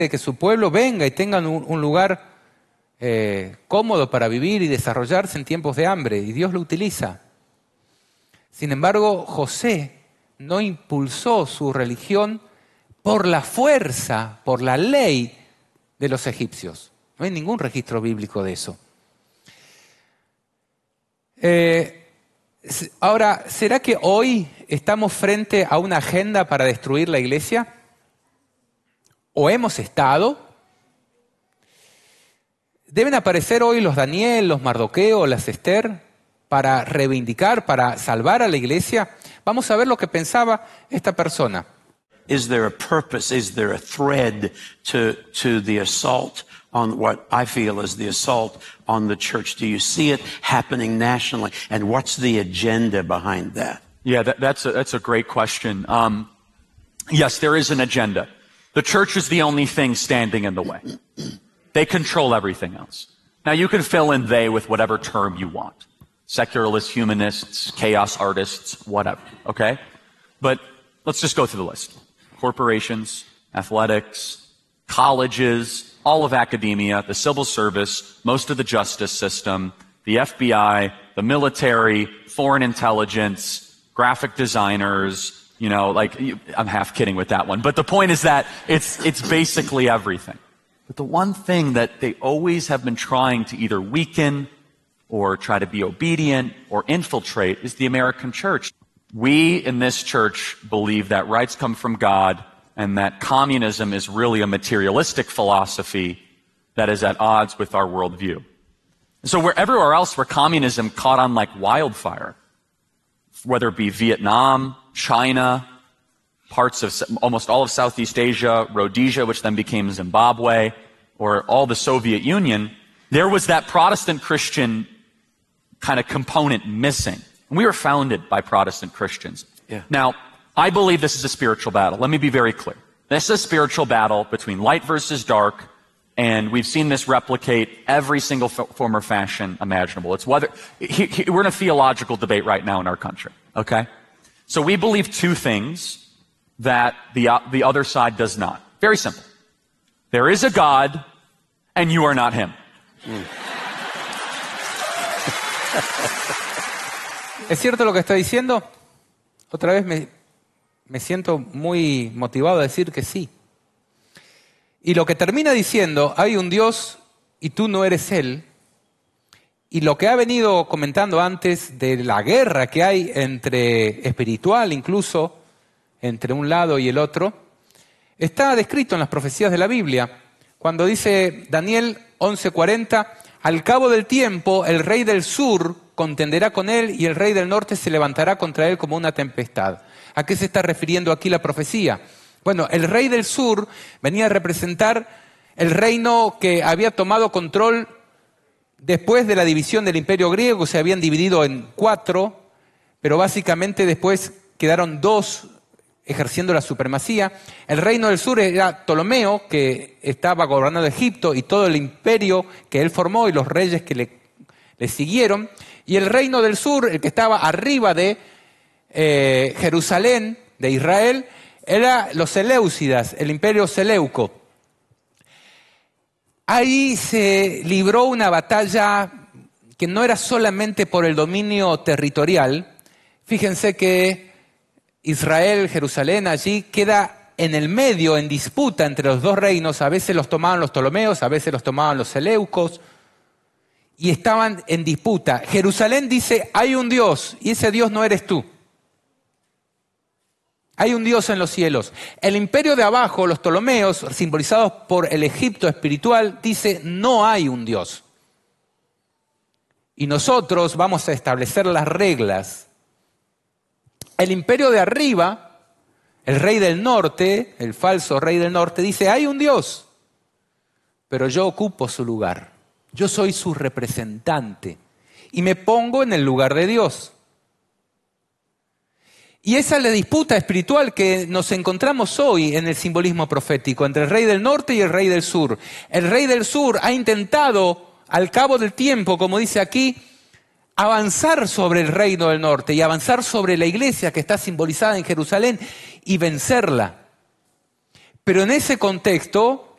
de que su pueblo venga y tengan un lugar cómodo para vivir y desarrollarse en tiempos de hambre, y Dios lo utiliza. Sin embargo, José no impulsó su religión por la fuerza, por la ley de los egipcios. No hay ningún registro bíblico de eso. Ahora, ¿será que hoy estamos frente a una agenda para destruir la iglesia? ¿O hemos estado? ¿Deben aparecer hoy los Daniel, los Mardoqueo, las Esther para reivindicar, para salvar a la iglesia? Vamos a ver lo que pensaba esta persona. Is there a purpose? Is there a thread to the assault on what I feel is the assault on the church? Do you see it happening nationally? And what's the agenda behind that? Yeah, that's a great question. Yes, there is an agenda. The church is the only thing standing in the way. They control everything else. Now, you can fill in they with whatever term you want. Secularists, humanists, chaos artists, whatever, okay? But let's just go through the list. Corporations, athletics, colleges, all of academia, the civil service, most of the justice system, the FBI, the military, foreign intelligence, graphic designers, you know, like, I'm half kidding with that one. But the point is that it's basically everything. But the one thing that they always have been trying to either weaken or try to be obedient or infiltrate is the American church. We in this church believe that rights come from God and that communism is really a materialistic philosophy that is at odds with our worldview. So everywhere else where communism caught on like wildfire, whether it be Vietnam, China, parts of almost all of Southeast Asia, Rhodesia, which then became Zimbabwe, or all the Soviet Union, there was that Protestant Christian kind of component missing. And we were founded by Protestant Christians. Yeah. Now, I believe this is a spiritual battle. Let me be very clear. This is a spiritual battle between light versus dark, and we've seen this replicate every single form or fashion imaginable. It's whether we're in a theological debate right now in our country, okay? So we believe two things that the other side does not. Very simple. There is a God, and you are not him. ¿Es cierto lo que está diciendo? Otra vez me siento muy motivado a decir que sí. Y lo que termina diciendo, hay un Dios y tú no eres Él. Y lo que ha venido comentando antes de la guerra que hay entre espiritual, incluso entre un lado y el otro, está descrito en las profecías de la Biblia. Cuando dice Daniel 11:40, al cabo del tiempo el rey del sur contenderá con él y el rey del norte se levantará contra él como una tempestad. ¿A qué se está refiriendo aquí la profecía? Bueno, el rey del sur venía a representar el reino que había tomado control después de la división del imperio griego. Se habían dividido en 4, pero básicamente después quedaron 2 ejerciendo la supremacía. El reino del sur era Ptolomeo, que estaba gobernando Egipto y todo el imperio que él formó y los reyes que le siguieron. Y el reino del sur, el que estaba arriba de Jerusalén, de Israel, era los Seleucidas, el imperio seleuco. Ahí se libró una batalla que no era solamente por el dominio territorial. Fíjense que Israel, Jerusalén, allí queda en el medio, en disputa entre los dos reinos. A veces los tomaban los ptolomeos, a veces los tomaban los seleucos, y estaban en disputa. Jerusalén dice, hay un Dios, y ese Dios no eres tú. Hay un Dios en los cielos. El imperio de abajo, los ptolomeos, simbolizados por el Egipto espiritual, dice, no hay un Dios. Y nosotros vamos a establecer las reglas. El imperio de arriba, el rey del norte, el falso rey del norte, dice, hay un Dios, pero yo ocupo su lugar. Yo soy su representante y me pongo en el lugar de Dios. Y esa es la disputa espiritual que nos encontramos hoy en el simbolismo profético entre el rey del norte y el rey del sur. El rey del sur ha intentado, al cabo del tiempo, como dice aquí, avanzar sobre el reino del norte y avanzar sobre la iglesia que está simbolizada en Jerusalén y vencerla. Pero en ese contexto,